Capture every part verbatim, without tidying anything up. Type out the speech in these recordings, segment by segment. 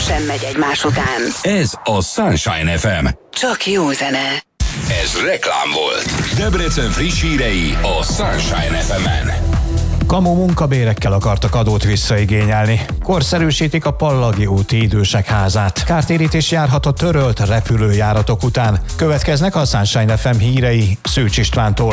rendszeresen megy egymás után. Ez a Sunshine ef em. Csak jó zene. Ez reklám volt. Debrecen friss hírei a Sunshine ef emen. Kamu munkabérekkel akartak adót visszaigényelni. Korszerűsítik a Pallagi úti idősek házát. Kártérítés járhat a törölt repülőjáratok után. Következnek a Sunshine ef em hírei Szűcs Istvántól.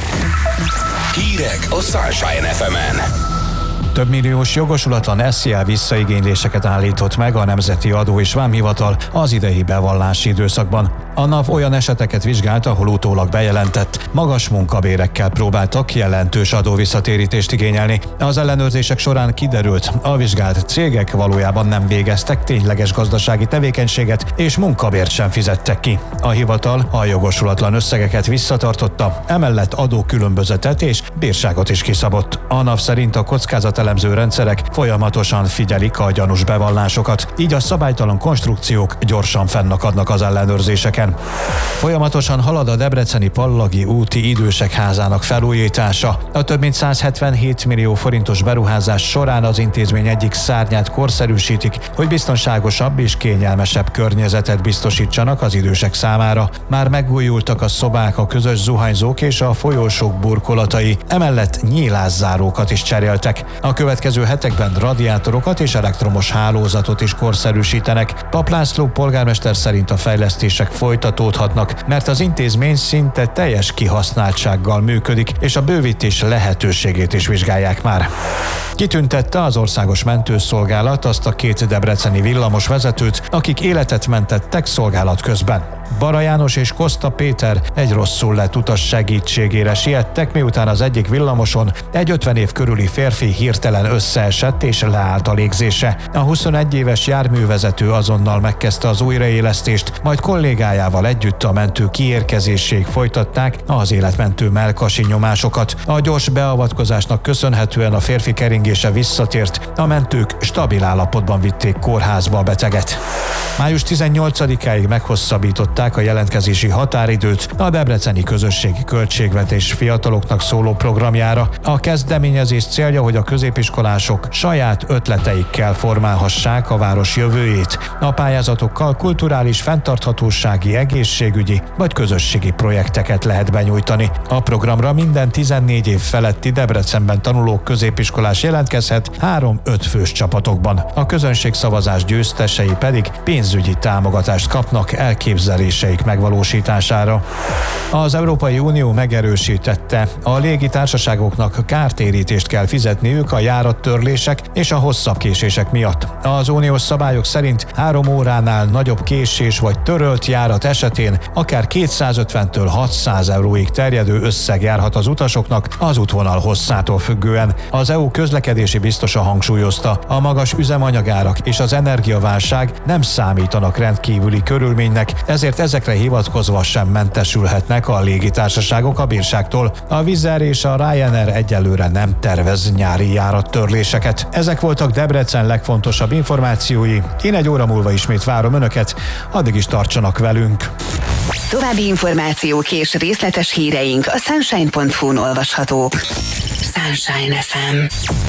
Hírek a Sunshine ef emen. Több milliós jogosulatlan es zé á visszaigényléseket állított meg a Nemzeti Adó és Vámhivatal az idei bevallási időszakban. A NAV olyan eseteket vizsgált, ahol utólag bejelentett, magas munkabérekkel próbáltak jelentős adóvisszatérítést igényelni. Az ellenőrzések során kiderült, a vizsgált cégek valójában nem végeztek tényleges gazdasági tevékenységet, és munkabért sem fizettek ki. A hivatal a jogosulatlan összegeket visszatartotta, emellett adókülönbözetet és bírságot is kiszabott. A NAV szerint a kockázatelemző rendszerek folyamatosan figyelik a gyanús bevallásokat, így a szabálytalan konstrukciók gyorsan fennakadnak az ellenőrzéseken. Folyamatosan halad a debreceni Pallagi úti idősek házának felújítása. A több mint száz hetvenhét millió forintos beruházás során az intézmény egyik szárnyát korszerűsítik, hogy biztonságosabb és kényelmesebb környezetet biztosítsanak az idősek számára. Már megújultak a szobák, a közös zuhanyzók és a folyósók burkolatai, emellett nyílászárókat is cseréltek. A következő hetekben radiátorokat és elektromos hálózatot is korszerűsítenek. Pap László polgármester szerint a fejlesztések folytatódhatnak, mert az intézmény szinte teljes kihasználtsággal működik, és a bővítés lehetőségét is vizsgálják már. Kitüntette az Országos Mentőszolgálat azt a két debreceni villamos vezetőt, akik életet mentettek szolgálat közben. Bara János és Koszta Péter egy rosszul lett utas segítségére siettek, miután az egyik villamoson egy ötven év körüli férfi hirtelen összeesett és leállt a légzése. A huszonegy éves járművezető azonnal megkezdte az újraélesztést, majd kollégájával együtt a mentő kiérkezéséig folytatták az életmentő mellkasi nyomásokat. A gyors beavatkozásnak köszönhetően a férfi keringése visszatért, a mentők stabil állapotban vitték kórházba a beteget. május tizennyolcadikáig meghosszabbították a jelentkezési határidőt a debreceni közösségi költségvetés fiataloknak szóló programjára. A kezdeményezés célja, hogy a középiskolások saját ötleteikkel formálhassák a város jövőjét. A pályázatokkal kulturális, fenntarthatósági, egészségügyi vagy közösségi projekteket lehet benyújtani. A programra minden tizennégy év feletti Debrecenben tanuló középiskolás jelentkezhet három-öt fős csapatokban. A közönségszavazás győztesei pedig pénzügyi támogatást kapnak elképzeléseik megvalósítására. Az Európai Unió megerősítette, a légitársaságoknak kártérítést kell fizetniük a járattörlések és a hosszabb késések miatt. Az uniós szabályok szerint három óránál nagyobb késés vagy törölt járat esetén akár kétszázötventől hatszáz euróig terjedő összeg járhat az utasoknak az útvonal hosszától függően. Az é u közlekedési biztosa hangsúlyozta, a magas üzemanyagárak és az energiaválság nem számítanak rendkívüli körülménynek, ezért ezekre hivatkozva sem mentesülhetnek a légitársaságok a bírságtól. A Wizz Air és a Ryanair egyelőre nem tervez nyári járattörléseket. Ezek voltak Debrecen legfontosabb információi. Én egy óra múlva ismét várom Önöket, addig is tartsanak velünk. További információk és részletes híreink a sunshine pont hu-n olvashatók. Sunshine ef em.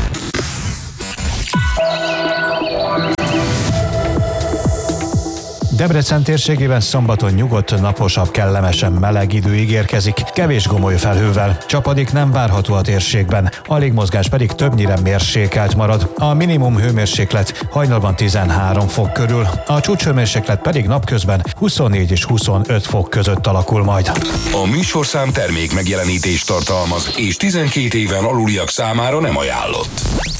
Debrecen térségében szombaton nyugodt, naposabb, kellemesen meleg idő ígérkezik, kevés gomoly felhővel. Csapadék nem várható a térségben, a légmozgás pedig többnyire mérsékelt marad. A minimum hőmérséklet hajnalban tizenhárom fok körül, a csúcshőmérséklet pedig napközben huszonnégy és huszonöt fok között alakul majd. A műsorszám termék megjelenítést tartalmaz, és tizenkét éven aluliak számára nem ajánlott.